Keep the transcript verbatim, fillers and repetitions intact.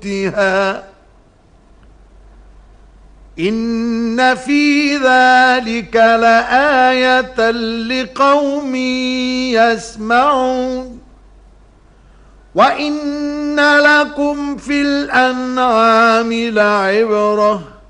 موتها إن في ذلك لآية لقوم يسمعون وإن لكم في الأنعام لعبرة